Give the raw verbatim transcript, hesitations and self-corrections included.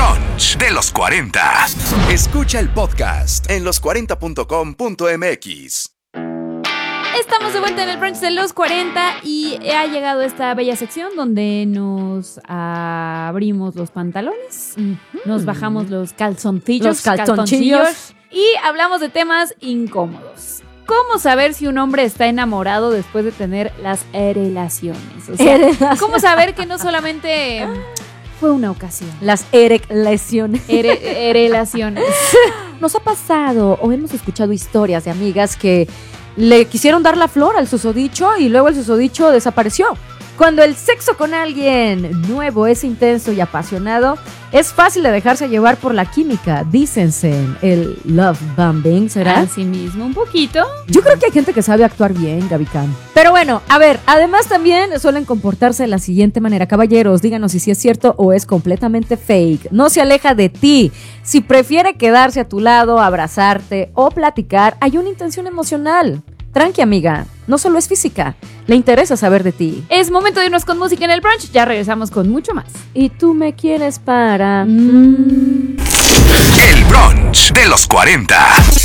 brunch de los cuarenta. Escucha el podcast en los cuarenta punto com punto m x. Estamos de vuelta en el brunch de los cuarenta y ha llegado esta bella sección donde nos abrimos los pantalones, uh-huh. nos bajamos los calzoncillos, los calzoncillos, calzoncillos y hablamos de temas incómodos. ¿Cómo saber si un hombre está enamorado después de tener las relaciones? O sea, ¿cómo saber que no solamente fue una ocasión? Las erecciones. Ere- relaciones. Nos ha pasado o hemos escuchado historias de amigas que le quisieron dar la flor al susodicho y luego el susodicho desapareció. Cuando el sexo con alguien nuevo es intenso y apasionado, es fácil de dejarse llevar por la química. Dícense, el love bombing, ¿será? Así mismo, un poquito. Yo creo que hay gente que sabe actuar bien, Gaby Cam. Pero bueno, a ver, además también suelen comportarse de la siguiente manera. Caballeros, díganos si sí es cierto o es completamente fake. No se aleja de ti. Si prefiere quedarse a tu lado, abrazarte o platicar, hay una intención emocional. Tranqui, amiga, no solo es física, le interesa saber de ti. Es momento de irnos con música en el brunch, ya regresamos con mucho más. ¿Y tú me quieres para...? Mm. El brunch de los cuarenta.